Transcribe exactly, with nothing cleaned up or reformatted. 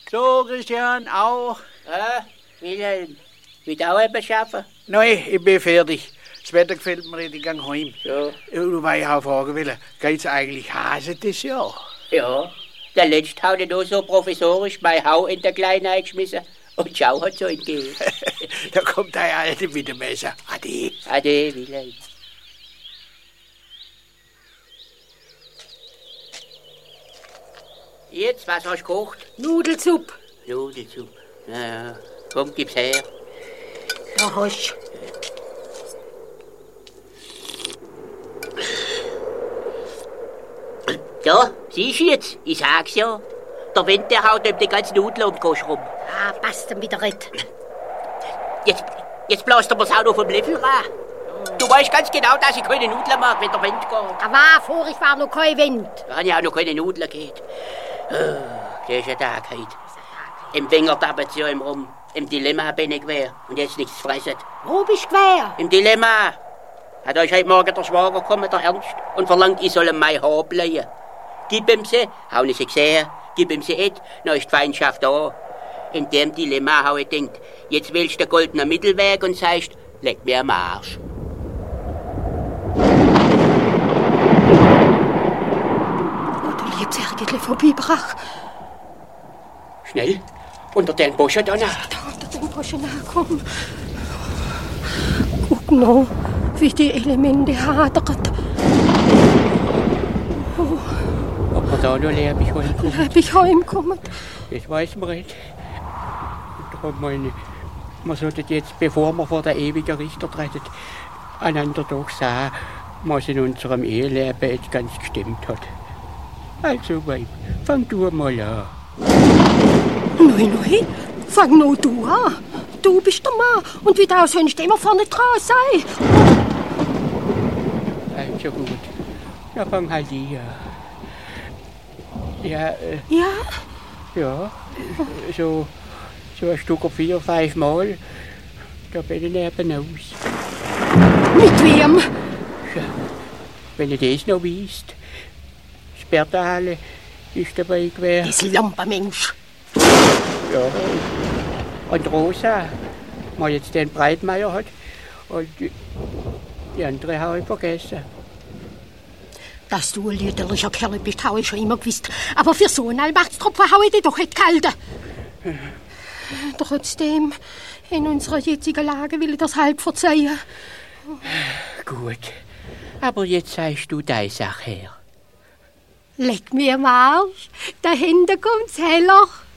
So, Christian, auch. Ah, Wilhelm, willst du auch etwas schaffen? Nein, ich bin fertig. Das Wetter gefällt mir, ich gehe heim. Ja. Du weißt auch fragen wollen, geht's eigentlich Hase das Jahr? Ja, der letzte hat nur so provisorisch mein Hau in der Kleinen eingeschmissen und schau hat so entgegen. Da kommt der Alte mit dem Messer. Ade. Ade, Wilhelm. Jetzt, was hast du gekocht? Nudelsuppe. Nudelsuppe. Ja, ja. Komm, gib's her. Ja, hast. Ja, siehst du jetzt? Ich sag's ja. Der Wind, der haut ihm die ganze Nudel um den Kosch rum. Ah, passt dann wieder red. Jetzt, jetzt bläst er mir's auch noch vom Löffel ran. Du weißt ganz genau, dass ich keine Nudeln mag, wenn der Wind geht. Da war vorig war noch kein Wind. Da habe ich auch noch keine Nudeln geht. Oh, das ist ein Tag heute. Im Finger tappert sie ihm rum. Im Dilemma bin ich quer und jetzt nichts zu fressen. Wo bist du quer? Im Dilemma. Hat euch heute Morgen der Schwager gekommen, der Ernst, und verlangt, ich soll ihm mein Haar bleiben. Gib ihm sie, hau ich sie gesehen, gib ihm sie et, dann ist die Feindschaft da. In dem Dilemma hau ich denkt, jetzt wählst du den goldenen Mittelweg und sagst, leg mir am Arsch. Oh, du liebst Herrgädle vorbeibrach. Schnell, unter den Buschen da nach. Da unter den Buschen nachkommen. Guck noch, wie die Elemente hadert. Oh. Ob wir da noch lebendig heimkommen? Lebendig heimkommen? Das weiß man nicht. Darum meine, man sollte jetzt, bevor wir vor der ewigen Richter treten, einander doch sagen, was in unserem Eheleben jetzt ganz gestimmt hat. Also, Weib, fang du mal an. Nein, nein, fang nur du an. Du bist der Mann und wie du sonst immer vorne dran sein. Also gut, dann fang halt ich an. Ja, äh, Ja? ja, so, so ein Stück auf vier, fünf Mal, da bin ich neben aus. Mit wem? Ja, wenn ihr das noch wisst, das Bertale ist dabei gewesen. Das Lampenmensch. Ja. Und Rosa, die jetzt den Breitmeier hat, und die, die andere habe ich vergessen. Dass du ein lüderlicher Kerl bist, habe ich schon immer gewusst. Aber für so einen Allmachtstropfen habe ich dich doch nicht gehalten. Trotzdem, in unserer jetzigen Lage will ich das halb verzeihen. Gut, aber jetzt sagst du deine Sache her. Leg mir am Arsch, dahinter kommt's heller.